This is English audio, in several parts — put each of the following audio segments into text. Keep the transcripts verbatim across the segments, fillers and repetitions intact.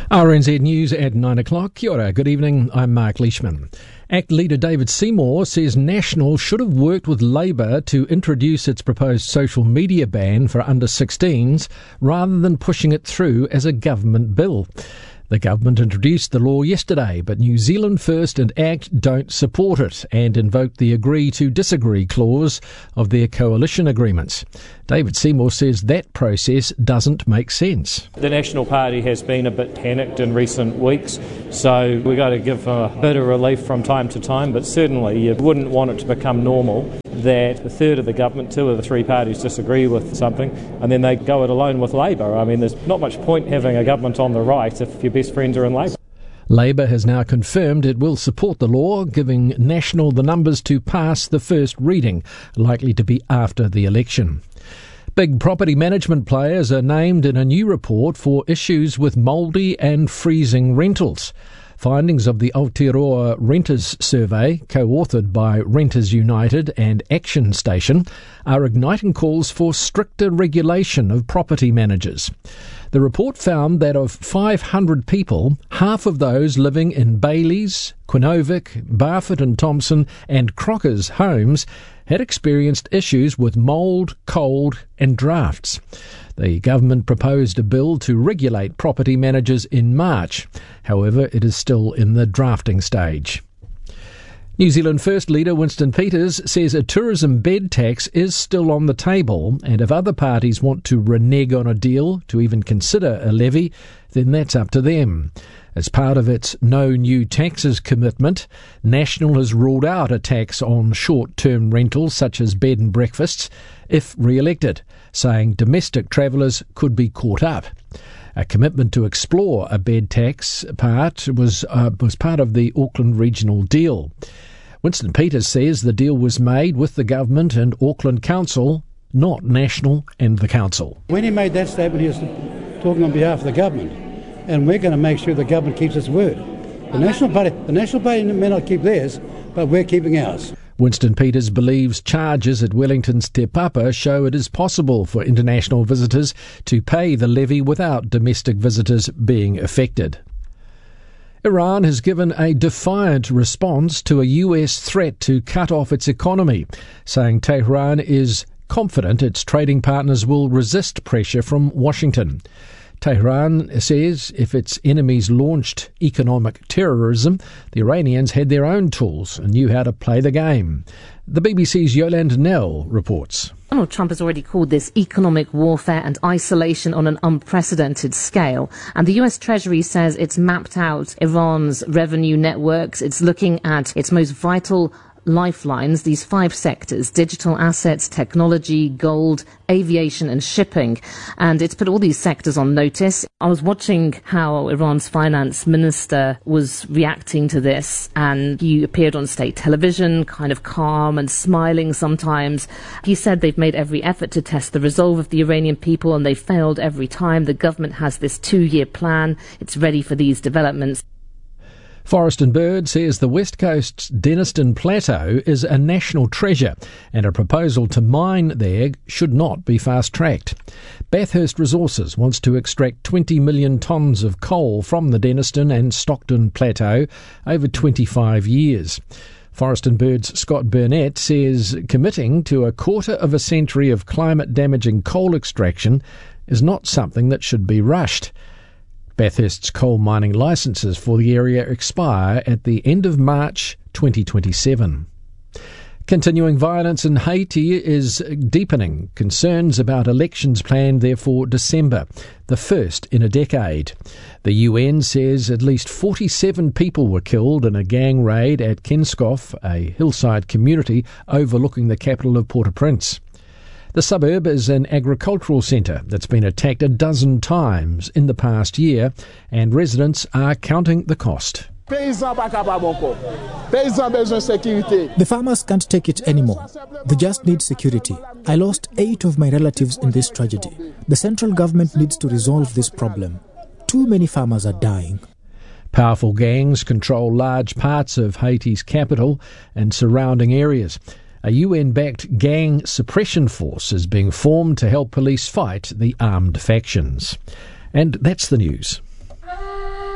R N Z News at nine o'clock. Kia ora, good evening, I'm Mark Leishman. ACT leader David Seymour says National should have worked with Labour to introduce its proposed social media ban for under sixteens rather than pushing it through as a government bill. The government introduced the law yesterday, but New Zealand First and ACT don't support it and invoked the agree to disagree clause of their coalition agreements. David Seymour says that process doesn't make sense. The National Party has been a bit panicked in recent weeks, so we've got to give a bit of relief from time to time, but certainly you wouldn't want it to become normal that a third of the government, two of the three parties disagree with something, and then they go it alone with Labour. I mean, there's not much point having a government on the right if your best friends are in Labour. Labour has now confirmed it will support the law, giving National the numbers to pass the first reading, likely to be after the election. Big property management players are named in a new report for issues with mouldy and freezing rentals. Findings of the Aotearoa Renters Survey, co-authored by Renters United and Action Station, are igniting calls for stricter regulation of property managers. The report found that of five hundred people, half of those living in Bailey's, Quinnovic, Barfoot and Thompson and Crocker's homes had experienced issues with mould, cold and drafts. The government proposed a bill to regulate property managers in March. However, it is still in the drafting stage. New Zealand First leader Winston Peters says a tourism bed tax is still on the table, and if other parties want to renege on a deal to even consider a levy, then that's up to them. As part of its no new taxes commitment, National has ruled out a tax on short-term rentals such as bed and breakfasts if re-elected, saying domestic travellers could be caught up. A commitment to explore a bed tax part was uh, was part of the Auckland regional deal. Winston Peters says the deal was made with the government and Auckland Council, not National and the Council. When he made that statement, he was talking on behalf of the government, and we're going to make sure the government keeps its word. The National Party, the National Party may not keep theirs, but we're keeping ours. Winston Peters believes charges at Wellington's Te Papa show it is possible for international visitors to pay the levy without domestic visitors being affected. Iran has given a defiant response to a U S threat to cut off its economy, saying Tehran is confident its trading partners will resist pressure from Washington. Tehran says if its enemies launched economic terrorism, the Iranians had their own tools and knew how to play the game. The B B C's Yolande Nell reports. Donald Trump has already called this economic warfare and isolation on an unprecedented scale. And the U S Treasury says it's mapped out Iran's revenue networks. It's looking at its most vital lifelines, these five sectors: digital assets, technology, gold, aviation and shipping. And it's put all these sectors on notice. I was watching how Iran's finance minister was reacting to this, and he appeared on state television, kind of calm and smiling sometimes. He said they've made every effort to test the resolve of the Iranian people, and they failed every time. The government has this two-year plan. It's ready for these developments. Forest and Bird says the West Coast's Denniston Plateau is a national treasure and a proposal to mine there should not be fast-tracked. Bathurst Resources wants to extract twenty million tonnes of coal from the Denniston and Stockton Plateau over twenty-five years. Forest and Bird's Scott Burnett says committing to a quarter of a century of climate-damaging coal extraction is not something that should be rushed. Bathurst's coal mining licences for the area expire at the end of March twenty twenty-seven. Continuing violence in Haiti is deepening. Concerns about elections planned there for December, the first in a decade. The U N says at least forty-seven people were killed in a gang raid at Kenskoff, a hillside community overlooking the capital of Port-au-Prince. The suburb is an agricultural centre that's been attacked a dozen times in the past year, and residents are counting the cost. The farmers can't take it anymore. They just need security. I lost eight of my relatives in this tragedy. The central government needs to resolve this problem. Too many farmers are dying. Powerful gangs control large parts of Haiti's capital and surrounding areas. A U N-backed gang suppression force is being formed to help police fight the armed factions. And that's the news.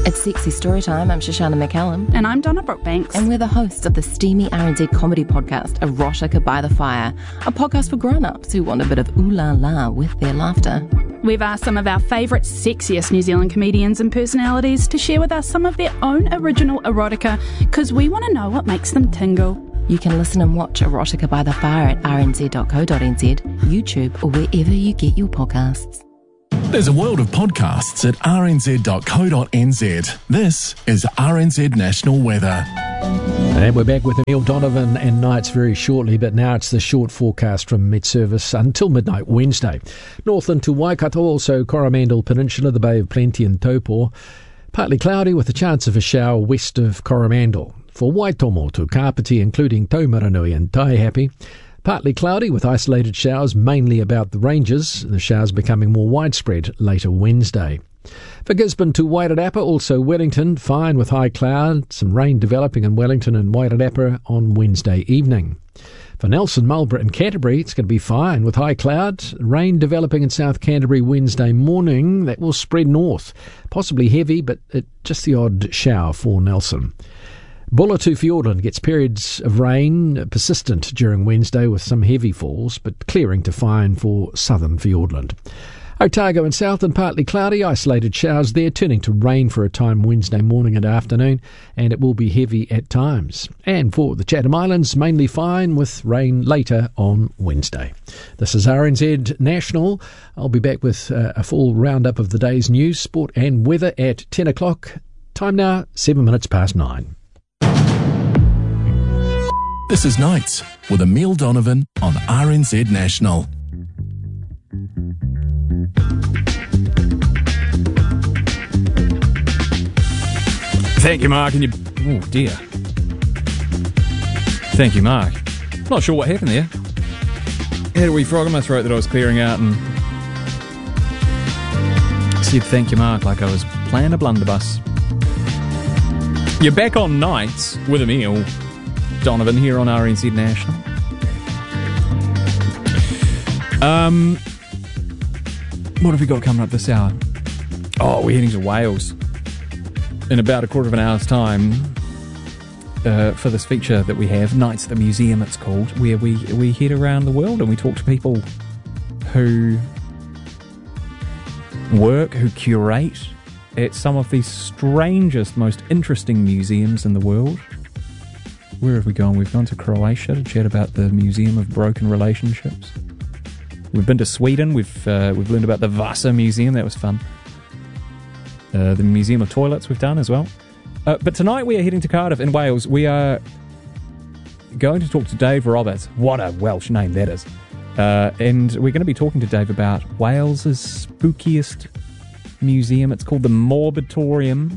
It's Sexy Storytime. I'm Shoshana McCallum. And I'm Donna Brookbanks. And we're the hosts of the steamy R N Z comedy podcast, Erotica by the Fire, a podcast for grown-ups who want a bit of ooh-la-la with their laughter. We've asked some of our favourite, sexiest New Zealand comedians and personalities to share with us some of their own original erotica, because we want to know what makes them tingle. You can listen and watch Erotica by the Fire at r n z dot co dot n z, YouTube, or wherever you get your podcasts. There's a world of podcasts at r n z dot co dot n z. This is R N Z National Weather. And we're back with Neil Donovan and nights very shortly, but now it's the short forecast from Met Service until midnight Wednesday. Northland to Waikato, also Coromandel Peninsula, the Bay of Plenty and Taupo. Partly cloudy with a chance of a shower west of Coromandel. For Waitomo to Kapiti, including Taumaranui and Taihape. Partly cloudy with isolated showers mainly about the ranges, the showers becoming more widespread later Wednesday. For Gisborne to Wairarapa, also Wellington, fine with high cloud, some rain developing in Wellington and Wairarapa on Wednesday evening. For Nelson, Marlborough and Canterbury, it's going to be fine with high cloud, rain developing in South Canterbury Wednesday morning, that will spread north, possibly heavy, but it, just the odd shower for Nelson. Bulla to Fiordland gets periods of rain persistent during Wednesday with some heavy falls, but clearing to fine for southern Fiordland. Otago and Southland partly cloudy, isolated showers there, turning to rain for a time Wednesday morning and afternoon, and it will be heavy at times. And for the Chatham Islands, mainly fine with rain later on Wednesday. This is R N Z National. I'll be back with uh, a full roundup of the day's news, sport and weather at ten o'clock. Time now, seven minutes past nine. This is Nights with Emile Donovan on R N Z National. Thank you, Mark. And you... Oh, dear. Thank you, Mark. Not sure what happened there. Had a wee frog in my throat that I was clearing out and said thank you, Mark, like I was playing a blunderbuss. You're back on Nights with Emile Donovan here on R N Z National. Um, what have we got coming up this hour? Oh, we're heading to Wales in about a quarter of an hour's time uh, for this feature that we have, Nights at the Museum it's called, where we, we head around the world and we talk to people who work, who curate at some of the strangest, most interesting museums in the world. Where have we gone? We've gone to Croatia to chat about the Museum of Broken Relationships. We've been to Sweden. We've uh, we've learned about the Vasa Museum. That was fun. Uh, the Museum of Toilets we've done as well. Uh, but tonight we are heading to Cardiff in Wales. We are going to talk to Dave Roberts. What a Welsh name that is. Uh, and we're going to be talking to Dave about Wales's spookiest museum. It's called the Morbitorium.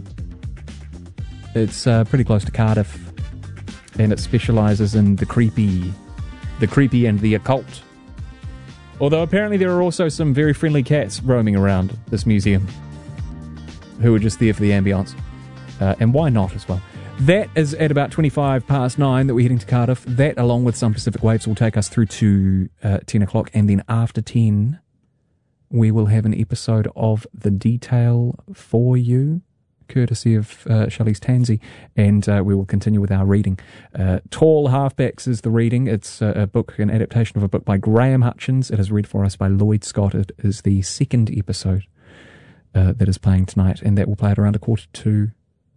It's uh, pretty close to Cardiff. And it specialises in the creepy, the creepy and the occult. Although apparently there are also some very friendly cats roaming around this museum who are just there for the ambience. Uh, and why not as well? That is at about twenty-five past nine that we're heading to Cardiff. That, along with some Pacific Waves, will take us through to uh, ten o'clock. And then after ten, we will have an episode of The Detail for you, courtesy of uh, Shelley's Tansy, and uh, we will continue with our reading. Uh, Tall Halfbacks is the reading. It's a, a book, an adaptation of a book by Graham Hutchins. It is read for us by Lloyd Scott. It is the second episode uh, that is playing tonight, and that will play at around a quarter to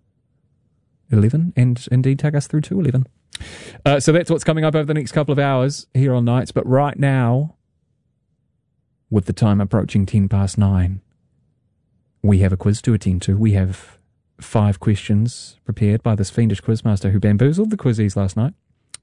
eleven, and indeed take us through to eleven. Uh, so that's what's coming up over the next couple of hours here on Nights, but right now, with the time approaching ten past nine, we have a quiz to attend to. We have five questions prepared by this fiendish quizmaster who bamboozled the quizzies last night.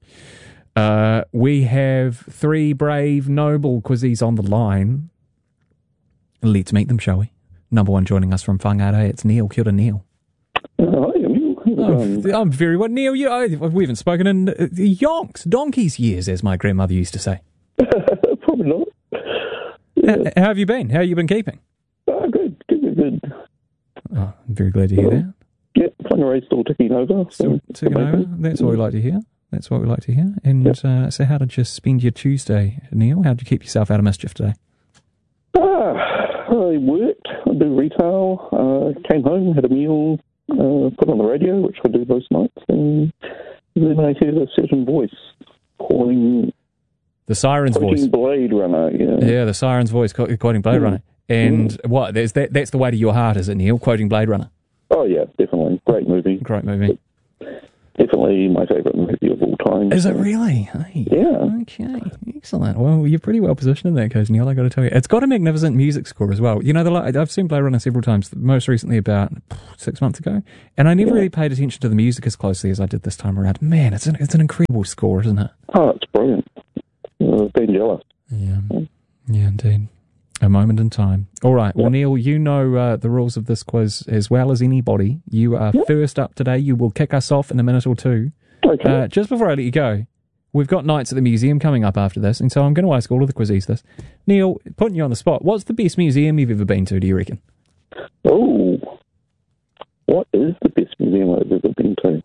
Uh, we have three brave, noble quizzies on the line. Let's meet them, shall we? Number one joining us from Whangarei, it's Neil. Kia ora, Neil. Uh, hi, Neil. Oh, I'm very well. Neil, you, I, we haven't spoken in uh, yonks, donkey's years, as my grandmother used to say. Probably not. Yeah. How, how have you been? How have you been keeping? Oh, good, good, good, good. Oh, I'm very glad to hear that. Yeah, Whangarei's still ticking over. So still ticking over. That's what we like to hear. That's what we like to hear. And yep. uh, so how did you spend your Tuesday, Neil? How did you keep yourself out of mischief today? Ah, I worked, I did retail, uh, came home, had a meal, uh, put on the radio, which I do most nights, and then I hear a certain voice calling... The siren's voice. Blade Runner, yeah. Yeah, the siren's voice quoting Blade mm. Runner. And mm. what? There's that, that's the way to your heart, is it, Neil? Quoting Blade Runner? Oh, yeah, definitely. Great movie. Great movie. Definitely my favourite movie of all time. Is so. It really? Hey. Yeah. Okay, excellent. Well, you're pretty well positioned in that case, Neil, I got to tell you. It's got a magnificent music score as well. You know, the, I've seen Blade Runner several times, most recently about six months ago, and I never yeah. really paid attention to the music as closely as I did this time around. Man, it's an, it's an incredible score, isn't it? Oh, it's brilliant. I've been jealous. Yeah, yeah, indeed. A moment in time. All right. Well, yep. Neil, you know uh, the rules of this quiz as well as anybody. You are yep. first up today. You will kick us off in a minute or two. Okay. Uh, just before I let you go, we've got Nights at the Museum coming up after this, and so I'm going to ask all of the quizzies this. Neil, putting you on the spot, what's the best museum you've ever been to, do you reckon? Oh, what is the best museum I've ever been to?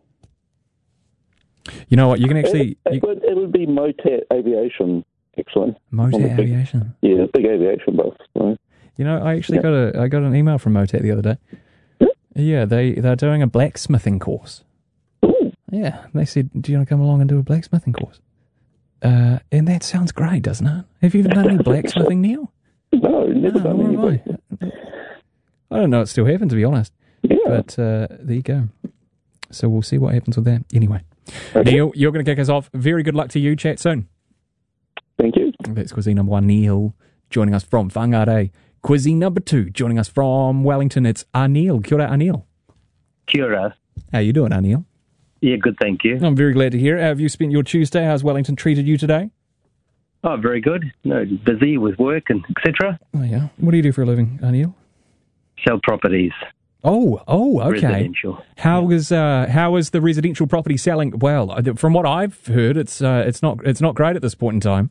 You know what, you can actually... It, it, you, would, it would be Motet Aviation, actually. Motet Aviation? Big, yeah, big aviation buff. So. You know, I actually yeah. got a I got an email from Motet the other day. Yeah, yeah they, they're doing a blacksmithing course. Ooh. Yeah, they said, do you want to come along and do a blacksmithing course? Uh, and that sounds great, doesn't it? Have you ever done any blacksmithing, Neil? No, never no, done any blacksmithing. I don't know it still happened, to be honest. Yeah. But uh, there you go. So we'll see what happens with that. Anyway. Okay. Neil, you're going to kick us off. Very good luck to you. Chat soon. Thank you. That's cuisine number one, Neil, joining us from Whangarei. Cuisine number two, joining us from Wellington, it's Anil. Kia ora, Anil. Kia ora. How you doing, Anil? Yeah, good, thank you. I'm very glad to hear it. How have you spent your Tuesday? How's Wellington treated you today? Oh, very good. No, busy with work and et cetera. Oh, yeah. What do you do for a living, Anil? Sell properties. Oh, oh, okay. Residential. How is uh, how is the residential property selling? Well, from what I've heard, it's uh, it's not it's not great at this point in time.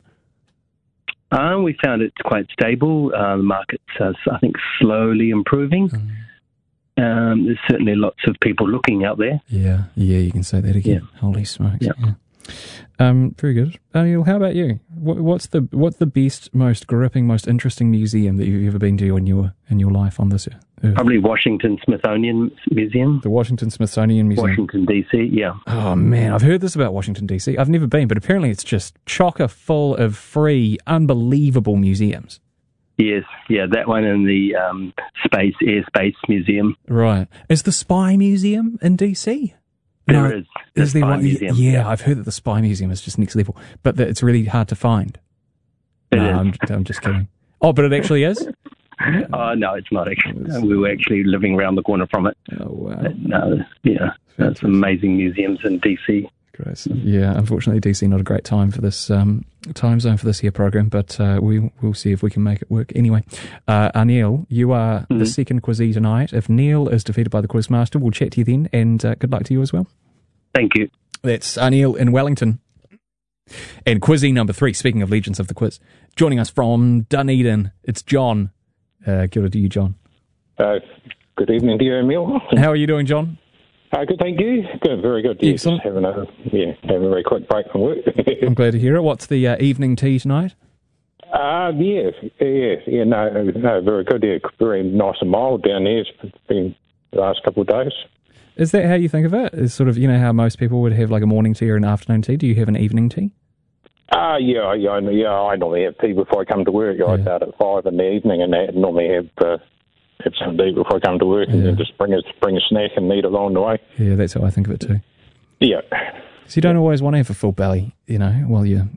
Uh, we found it's quite stable. Uh, the market's, uh, I think, slowly improving. Mm. Um, there's certainly lots of people looking out there. Yeah, yeah, you can say that again. Yeah. Holy smokes! Yeah. yeah. Um, very good. Anil, how about you? What, what's the what's the best, most gripping, most interesting museum that you've ever been to in your in your life on this earth? Probably Washington Smithsonian Museum. The Washington Smithsonian Museum. Washington, D C, yeah. Oh, man, I've heard this about Washington, D C. I've never been, but apparently it's just chocker full of free, unbelievable museums. Yes, yeah, that one and the um, Space Airspace Museum. Right. Is the Spy Museum in D C? There no, is. The is Spy there one? Museum. Yeah, yeah, I've heard that the Spy Museum is just next level, but that it's really hard to find. It no, is. I'm, I'm just kidding. Oh, but it actually is? Oh, no, it's not actually. We were actually living around the corner from it. Oh, wow. But, no, yeah, there's some amazing museums in D C. Great stuff. Yeah, unfortunately, D C not a great time for this um, time zone for this here program, but uh, we we'll see if we can make it work. Anyway, uh, Anil, you are mm-hmm. the second quizzee tonight. If Neil is defeated by the quizmaster, we'll chat to you then, and uh, good luck to you as well. Thank you. That's Anil in Wellington. And quizzee number three, speaking of legends of the quiz, joining us from Dunedin, it's John. Uh, kia ora to you, John. Uh, good evening to you, Emil. How are you doing, John? Uh, good, thank you. Good, very good. Yes, excellent. Having a yeah, having a very quick break from work. I'm glad to hear it. What's the uh, evening tea tonight? Uh, yeah, yeah, yeah. No, no, very good. Yeah, very nice and mild down there. It's been the last couple of days. Is that how you think of it? Is sort of, you know, how most people would have like a morning tea or an afternoon tea? Do you have an evening tea? Uh, yeah, yeah, yeah. I normally have tea before I come to work. I Yeah. start at five in the evening, and I normally have uh, have something to eat before I come to work, and Yeah. then just bring a bring a snack and eat along the way. Yeah, that's how I think of it too. Yeah. So you don't always want to have a full belly, you know, while you're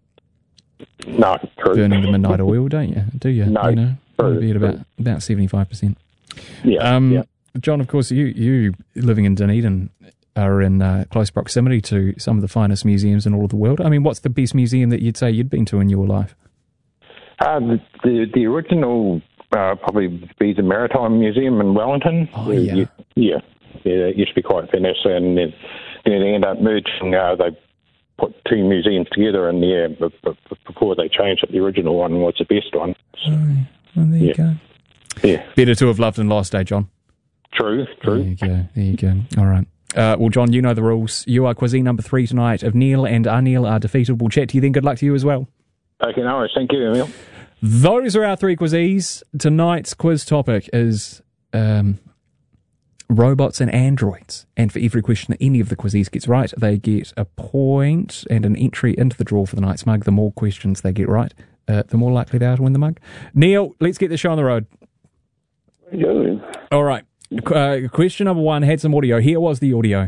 No, true. burning the midnight oil, don't you? Do you? No, You know, true, maybe at true. about about seventy-five percent. Yeah, Um, yeah. John, of course, you you living in Dunedin are in uh, close proximity to some of the finest museums in all of the world. I mean, what's the best museum that you'd say you'd been to in your life? Uh, the, the the original uh, probably be the Maritime Museum in Wellington. Oh, Uh, yeah. you- yeah, yeah. It used to be quite finished, and then, then they ended up merging. Uh, they put two museums together, and yeah, but, but before they changed it, the original one was the best one. So, Oh, well, there you yeah. go. yeah, Better to have loved and lost, eh, John? true, There true. you go. There you go. All right. Uh, well, John, you know the rules. You are cuisine number three tonight. If Neil and Anil are defeated, we'll chat to you then. Good luck to you as well. Okay, no worries. Thank you, Emil. Those are our three quizzes. Tonight's quiz topic is um, robots and androids. And for every question that any of the quizzies gets right, they get a point and an entry into the draw for the night's mug. The more questions they get right, uh, the more likely they are to win the mug. Neil, let's get the show on the road. Yeah. All right. Uh, question number one had some audio. Here was the audio.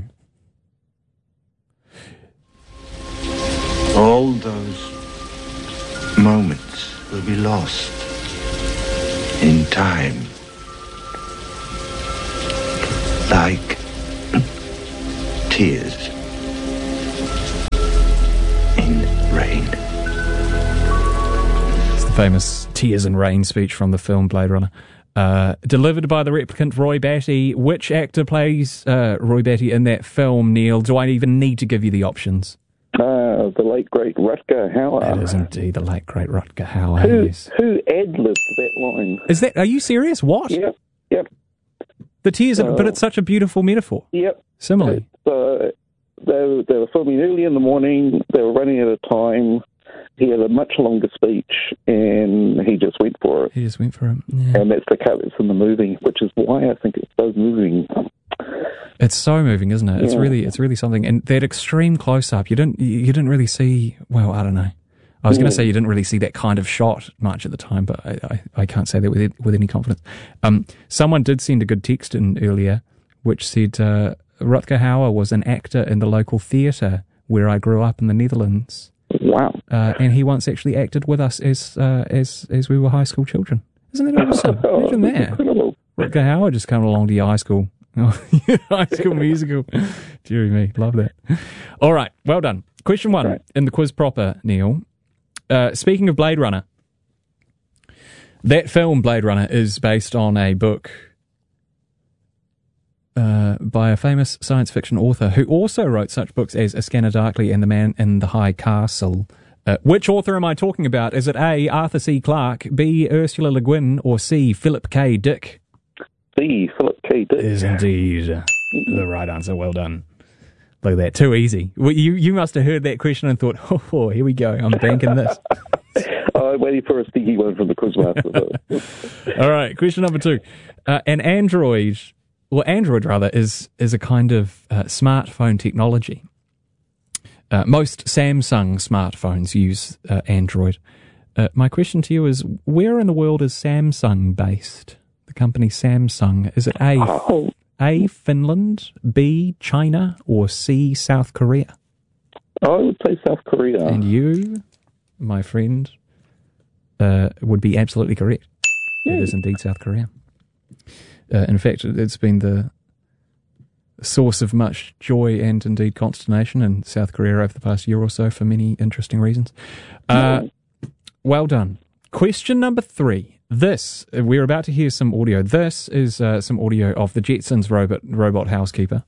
All those moments will be lost in time. Like tears in rain. It's the famous Tears in Rain speech from the film Blade Runner. Uh, delivered by the replicant Roy Batty. Which actor plays uh, Roy Batty in that film, Neil? Do I even need to give you the options? Uh, the late, great Rutger Hauer. That is indeed the late, great Rutger Hauer. Who, Yes. who ad-libbed that line? Is that, are you serious? What? Yep, yep. The tears, Uh, but it's such a beautiful metaphor. Yep. Similarly. So they, were- they were filming early in the morning, they were running out of time. He had a much longer speech, and he just went for it. He just went for it. Yeah. And that's the cut that's in the movie, which is why I think it's so moving. It's so moving, isn't it? It's Yeah. really, it's really something. And that extreme close-up, you didn't, you didn't really see. Well, I don't know. I was going Yeah. to say you didn't really see that kind of shot much at the time, but I, I, I can't say that with with any confidence. Um, someone did send a good text in earlier, which said uh, Rutger Hauer was an actor in the local theatre where I grew up in the Netherlands. Wow! Uh, and he once actually acted with us as uh, as as we were high school children. Isn't that awesome? Imagine that. Incredible. Rutger Hauer just coming along to your high school. High School Musical. Deary me, love that. All right, well done. Question one right. in the quiz proper, Neil. Uh, speaking of Blade Runner, that film Blade Runner is based on a book uh, by a famous science fiction author who also wrote such books as A Scanner Darkly and The Man in the High Castle. Uh, which author am I talking about? Is it A, Arthur C. Clarke, B, Ursula Le Guin, or C, Philip K. Dick? C, Philip K. Dick. Is indeed the right answer. Well done. Look at that. Too easy. Well, you, you must have heard that question and thought, oh, oh here we go. I'm banking this. I'm waiting for a sticky one from the Quizmaster. All right. Question number two. Uh, an Android, or Android rather, is, is a kind of uh, smartphone technology. Uh, most Samsung smartphones use uh, Android. Uh, my question to you is, where in the world is Samsung based? The company Samsung. Is it A, oh. A, Finland, B, China, or C, South Korea? I would say South Korea. And you, my friend, uh, would be absolutely correct. Yeah. It is indeed South Korea. Uh, in fact, it's been the source of much joy and indeed consternation in South Korea over the past year or so for many interesting reasons. Uh, yeah. Well done. Question number three. This, we're about to hear some audio. This is uh, some audio of the Jetsons robot, robot housekeeper.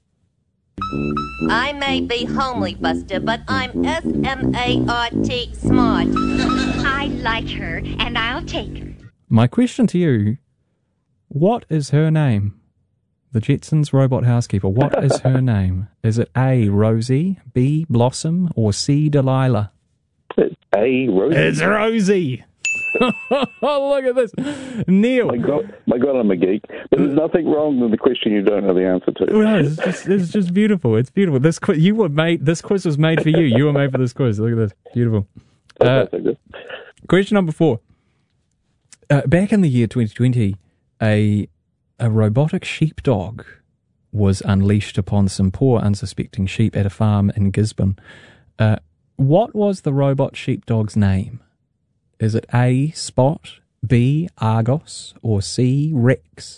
I may be homely, Buster, but I'm S M A R T smart. I like her, and I'll take her. My question to you, what is her name? The Jetsons robot housekeeper, what is her name? Is it A, Rosie, B, Blossom, or C, Delilah? It's A, Rosie. It's Rosie. Oh, look at this. Neil. My God, my God, I'm a geek. But there's nothing wrong with the question you don't know the answer to. No, it's just, it's just beautiful. It's beautiful. This quiz, you were made. This quiz was made for you. You were made for this quiz. Look at this. Beautiful. Uh, question number four. Uh, back in the year twenty twenty, a a robotic sheepdog was unleashed upon some poor, unsuspecting sheep at a farm in Gisborne. Uh, what was the robot sheepdog's name? Is it A, Spot, B, Argos, or C, Rex?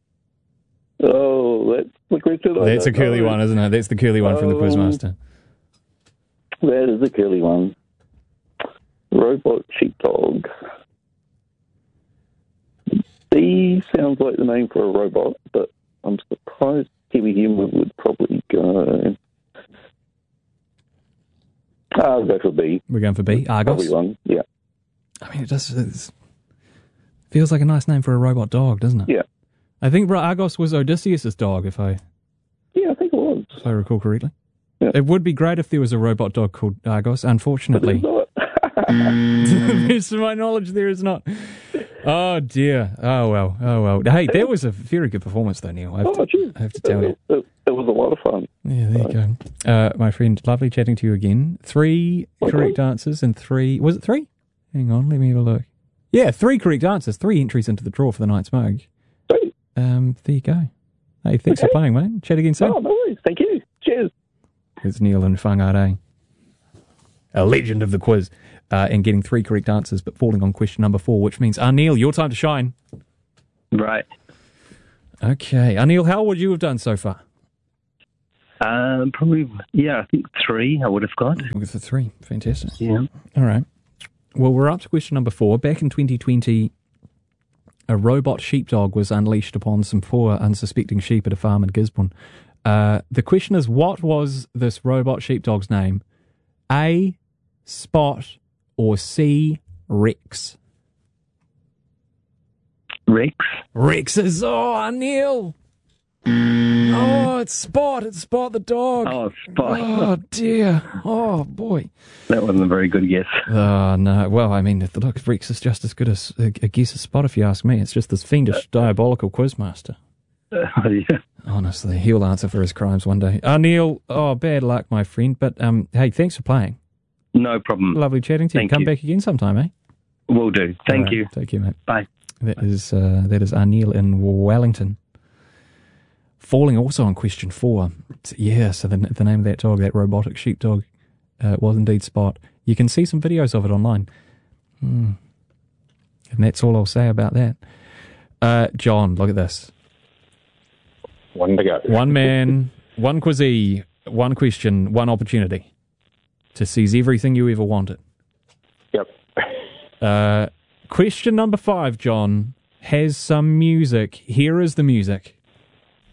Oh, that's the question. That's a curly one, isn't it? That's the curly one um, from the Quizmaster. That is the curly one. Robot sheepdog. B sounds like the name for a robot, but I'm surprised Kiwi Humour would probably go... I'll go for B. We're going for B, Argos? Probably one, yeah. I mean, it does. It feels like a nice name for a robot dog, doesn't it? Yeah. I think Argos was Odysseus' dog, if I. Yeah, I think it was. If I recall correctly. Yeah. It would be great if there was a robot dog called Argos. Unfortunately, but there's not. to my knowledge, there is not. Oh, dear. Oh, well. Oh, well. Hey, that was a very good performance, though, Neil. I have, Oh, to, geez. I have to tell it, you. It, it was a lot of fun. Yeah, there you go. Uh, my friend, lovely chatting to you again. Three correct answers and three... Was it three? Hang on, let me have a look. Yeah, three correct answers. Three entries into the draw for the night's mug. Um, there you go. Hey, thanks Okay. for playing, mate. Chat again soon. Oh, no worries. Thank you. Cheers. It's Neil and Whangarei, a legend of the quiz, uh, and getting three correct answers, but falling on question number four, which means, ah, Neil, your time to shine. Right. Okay. Anil, how would you have done so far? Um, probably, yeah, I think three I would have got. With the three. Fantastic. Yeah. All right. Well, we're up to question number four. Back in twenty twenty, a robot sheepdog was unleashed upon some poor, unsuspecting sheep at a farm in Gisborne. Uh, the question is, what was this robot sheepdog's name? A, Spot, or C, Rex? Rex. Rex is, oh, Anil. Oh, it's Spot. It's Spot the dog. Oh, Spot. Oh, dear. Oh, boy. That wasn't a very good guess. Oh, no. Well, I mean, look, Rex is just as good as a, a guess as Spot, if you ask me. It's just this fiendish, diabolical quizmaster. Uh, yeah. Honestly, he'll answer for his crimes one day. Uh, Neil, oh, bad luck, my friend. But, um, hey, thanks for playing. No problem. Lovely chatting to you. Thank Come you. back again sometime, eh? Will do. Thank All right. you. Take care, mate. Bye. That is uh, that is Anil in Wellington. Falling also on question four. Yeah, so the, the name of that dog, that robotic sheepdog, uh, was indeed Spot. You can see some videos of it online. Hmm. And that's all I'll say about that. Uh, John, look at this. One to go. One man, one quizzee, one question, one opportunity to seize everything you ever wanted. Yep. Uh, question number five, John, has some music. Here is the music.